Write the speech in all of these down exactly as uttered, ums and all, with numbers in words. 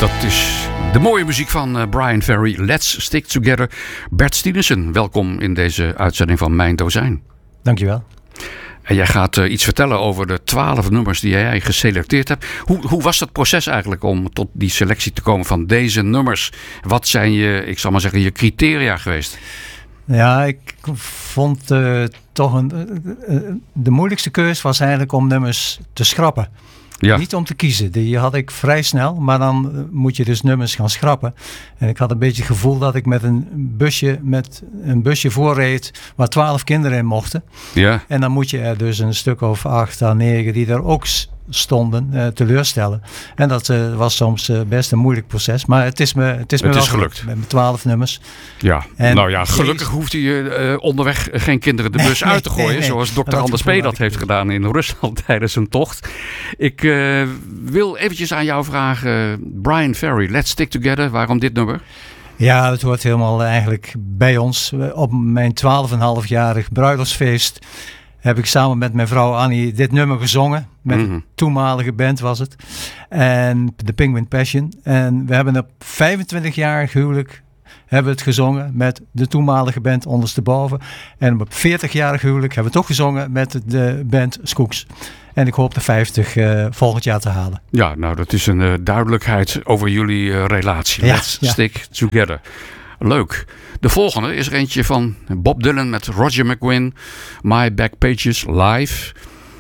Dat is de mooie muziek van uh, Bryan Ferry. Let's Stick Together. Bert Stienesen, welkom in deze uitzending van Mijn Dozijn. Dankjewel. En jij gaat uh, iets vertellen over de twaalf nummers die jij geselecteerd hebt. Hoe, hoe was dat proces eigenlijk om tot die selectie te komen van deze nummers? Wat zijn je, ik zal maar zeggen, je criteria geweest? Ja, ik vond uh, toch een, uh, uh, de moeilijkste keus was eigenlijk om nummers te schrappen. Ja. Niet om te kiezen, die had ik vrij snel, maar dan moet je dus nummers gaan schrappen. En ik had een beetje het gevoel dat ik met een busje, met een busje voorreed waar twaalf kinderen in mochten. Ja. En dan moet je er dus een stuk of acht à negen die er ook stonden uh, teleurstellen. En dat uh, was soms uh, best een moeilijk proces, maar het is me, het is me het wel is gelukt. Met mijn twaalf nummers. Ja, en nou ja, gelukkig deze... hoeft hij uh, onderweg geen kinderen de bus uit te gooien, nee, nee, zoals dokter Anders P. dat heeft gedaan in Rusland tijdens een tocht. Ik uh, wil eventjes aan jou vragen, Bryan Ferry, Let's Stick Together, waarom dit nummer? Ja, het hoort helemaal eigenlijk bij ons. Op mijn twaalf en halfjarig bruiloftsfeest heb ik samen met mijn vrouw Annie dit nummer gezongen. Met mm-hmm. een toenmalige band was het. En de Penguin Passion. En we hebben op vijfentwintigjarig huwelijk hebben we het gezongen met de toenmalige band ondersteboven. En op veertigjarig huwelijk hebben we het ook gezongen met de band Skoeks. En ik hoop de vijftig uh, volgend jaar te halen. Ja, nou dat is een uh, duidelijkheid over jullie uh, relatie. Ja, Let's ja. stick together. Leuk. De volgende is er eentje van Bob Dylan met Roger McGuinn. My Back Pages Live.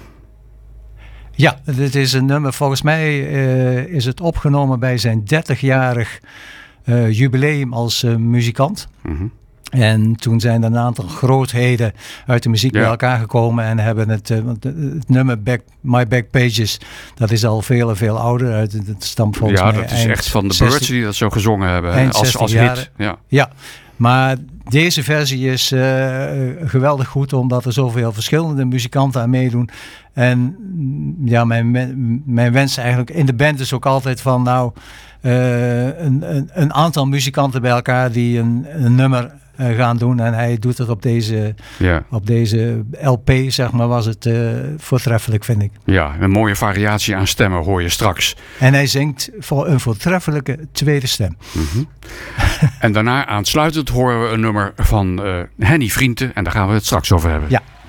Ja, dit is een nummer. Volgens mij uh, is het opgenomen bij zijn dertigjarig uh, jubileum als uh, muzikant. Mm-hmm. En toen zijn er een aantal grootheden uit de muziek ja. bij elkaar gekomen en hebben het, uh, het, het nummer Back, My Back Pages, dat is al veel en veel ouder. Het, het stamt volgens ja, mij dat is eind echt van de zestig, Birds die dat zo gezongen hebben. Eind als, als hit. Ja. ja, maar deze versie is uh, geweldig goed omdat er zoveel verschillende muzikanten aan meedoen. En ja, mijn, mijn wens eigenlijk in de band is ook altijd van nou uh, een, een, een aantal muzikanten bij elkaar die een, een nummer uh, gaan doen. En hij doet het op deze, ja. op deze L P, zeg maar, was het uh, voortreffelijk, vind ik. Ja, een mooie variatie aan stemmen hoor je straks. En hij zingt voor een voortreffelijke tweede stem. Mm-hmm. En daarna aansluitend horen we een nummer van uh, Henny Vrienden. En daar gaan we het straks over hebben. Ja.